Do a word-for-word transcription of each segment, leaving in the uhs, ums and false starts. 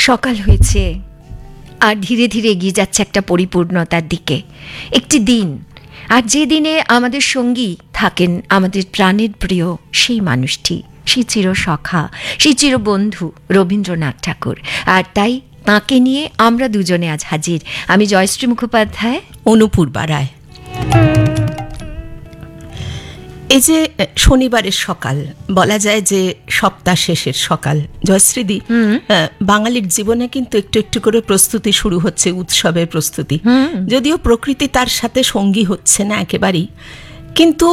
সকাল হয়েছে আর ধীরে ধীরে এগিয়ে যাচ্ছে একটা পরিপূর্ণতার দিকে, একটি দিন। আর যে দিনে আমাদের সঙ্গী থাকেন আমাদের প্রাণের প্রিয় সেই মানুষটি, সেই চিরসখা, সেই চিরবন্ধু রবীন্দ্রনাথ ঠাকুর। আর তাই তাঁকে নিয়ে আমরা দুজনে আজ হাজির। আমি জয়শ্রী মুখোপাধ্যায়, অনুপূর্বা রায়। এই যে শনিবারের সকাল, বলা যায় যে সপ্তাহ শেষের সকাল, জয়শ্রীদি, বাঙালির জীবনে কিন্তু একটু একটু করে প্রস্তুতি শুরু হচ্ছে, উৎসবের প্রস্তুতি। যদিও প্রকৃতি তার সাথে সঙ্গী হচ্ছে না একেবারেই, কিন্তু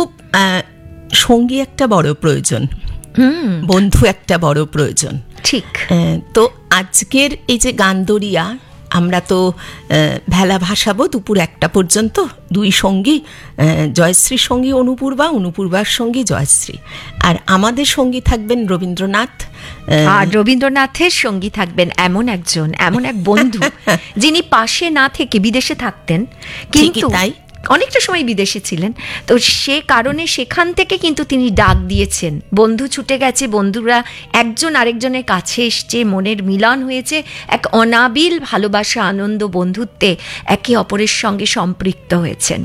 সঙ্গী একটা বড় প্রয়োজন, বন্ধু একটা বড় প্রয়োজন। ঠিক। তো আজকের এই যে গানদরিয়া, আমরা তো ভেলা ভাসাবো দুপুর একটা পর্যন্ত, দুই সঙ্গী, জয়শ্রীর সঙ্গী অনুপূর্বা, অনুপূর্বার সঙ্গী জয়শ্রী, আর আমাদের সঙ্গী থাকবেন রবীন্দ্রনাথ। আর রবীন্দ্রনাথের সঙ্গী থাকবেন এমন একজন, এমন এক বন্ধু যিনি পাশে না থেকে বিদেশে থাকতেন, কিন্তু তাই অনেকটা সময় বিদেশে ছিলেন। তো সে কারণে সেখান থেকে কিন্তু তিনি ডাক দিয়েছেন, বন্ধু ছুটে গেছে, বন্ধুরা একজন আরেকজনের কাছে এসছে, মনের মিলন হয়েছে, এক অনাবিল ভালোবাসা, আনন্দ, বন্ধুত্বে একে অপরের সঙ্গে সম্পৃক্ত হয়েছেন।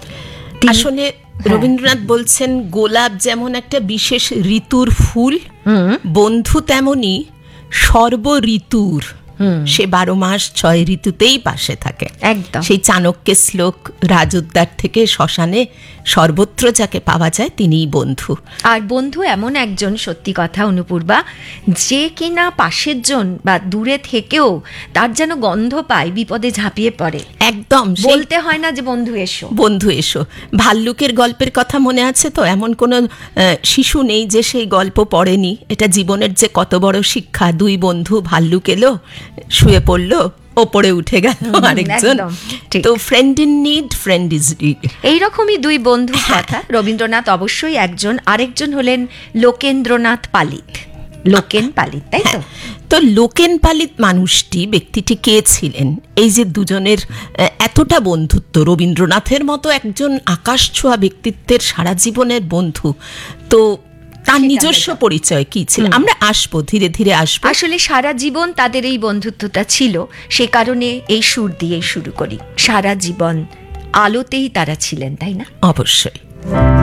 আসলে রবীন্দ্রনাথ বলছেন, গোলাপ যেমন একটা বিশেষ ঋতুর ফুল, বন্ধু তেমনি সর্ব ঋতুর, সে বারো মাস ছয় ঋতুতেই পাশে থাকে। একদম সেই চাণক্যের শ্লোক, রাজউদ্যার থেকে শ্মশানে সর্বত্র যাকে পাওয়া যায় তিনিই বন্ধু। আর বন্ধু এমন একজন, সত্যি কথা অনুপূর্বা, যে কিনা পাশের জন বা দূরে থেকেও তার যেন গন্ধ পায়, বিপদে ঝাঁপিয়ে পড়ে। একদম বলতে হয় না যে বন্ধু এসো, বন্ধু এসো। ভাল্লুকের গল্পের কথা মনে আছে তো? এমন কোনো শিশু নেই যে সেই গল্প পড়েনি। এটা জীবনের যে কত বড় শিক্ষা। দুই বন্ধু, ভাল্লুক এলো, শুয়ে পড়লো, ওপরে উঠে গেল আরেকজন। তো friend in need, friend is need, এইরকমই দুই বন্ধুর কথা। রবীন্দ্রনাথ অবশ্যই একজন, আরেকজন হলেন লোকেন্দ্রনাথ পালিত। লোকেন পালিত, তাই তো? তো লোকেন পালিত মানুষটি, ব্যক্তিটি কে ছিলেন? এই যে দুজনের এতটা বন্ধুত্ব, রবীন্দ্রনাথের মতো একজন আকাশ ছোঁয়া ব্যক্তিত্বের সারা জীবনের বন্ধু, তো তার নিজস্ব পরিচয় কি ছিল আমরা আসবো, ধীরে ধীরে আসবো। আসলে সারা জীবন তাদের এই বন্ধুত্বটা ছিল, সে কারণে এই সুর দিয়ে শুরু করি। সারা জীবন আলোতেই তারা ছিলেন, তাই না? অবশ্যই।